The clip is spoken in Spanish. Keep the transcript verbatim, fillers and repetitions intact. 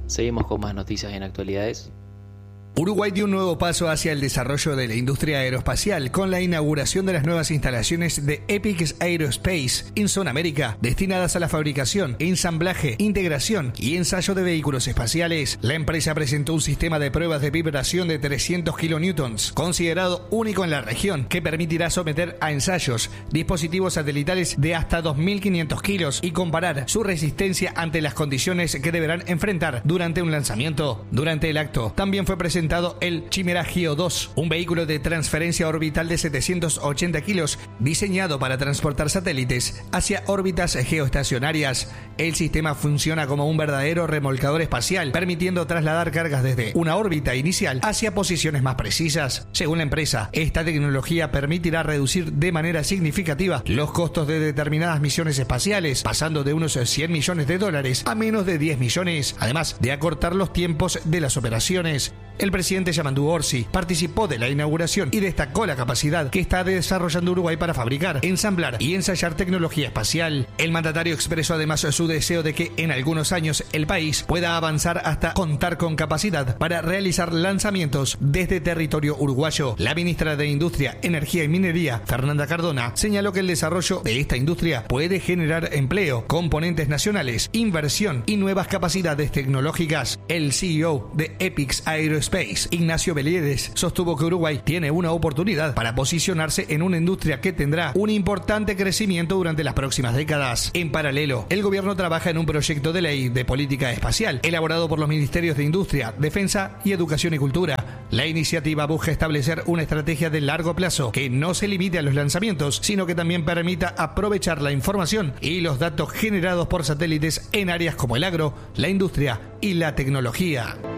Seguimos con más noticias en actualidades. Uruguay dio un nuevo paso hacia el desarrollo de la industria aeroespacial con la inauguración de las nuevas instalaciones de Epix Aerospace en Zona América, destinadas a la fabricación, ensamblaje, integración y ensayo de vehículos espaciales. La empresa presentó un sistema de pruebas de vibración de trescientos kilonewtons, considerado único en la región, que permitirá someter a ensayos dispositivos satelitales de hasta dos mil quinientos kilos y comparar su resistencia ante las condiciones que deberán enfrentar durante un lanzamiento. Durante el acto también fue presentado el Chimera Geo dos, un vehículo de transferencia orbital de setecientos ochenta kilos diseñado para transportar satélites hacia órbitas geoestacionarias. El sistema funciona como un verdadero remolcador espacial, permitiendo trasladar cargas desde una órbita inicial hacia posiciones más precisas. Según la empresa, esta tecnología permitirá reducir de manera significativa los costos de determinadas misiones espaciales, pasando de unos cien millones de dólares a menos de diez millones, además de acortar los tiempos de las operaciones. El presidente Yamandu Orsi participó de la inauguración y destacó la capacidad que está desarrollando Uruguay para fabricar, ensamblar y ensayar tecnología espacial. El mandatario expresó además su deseo de que en algunos años el país pueda avanzar hasta contar con capacidad para realizar lanzamientos desde territorio uruguayo. La ministra de Industria, Energía y Minería, Fernanda Cardona, señaló que el desarrollo de esta industria puede generar empleo, componentes nacionales, inversión y nuevas capacidades tecnológicas. El C E O de Epix Aerospace, Ignacio Beliedes, sostuvo que Uruguay tiene una oportunidad para posicionarse en una industria que tendrá un importante crecimiento durante las próximas décadas. En paralelo, el gobierno trabaja en un proyecto de ley de política espacial elaborado por los ministerios de Industria, Defensa y Educación y Cultura. La iniciativa busca establecer una estrategia de largo plazo que no se limite a los lanzamientos, sino que también permita aprovechar la información y los datos generados por satélites en áreas como el agro, la industria y la tecnología.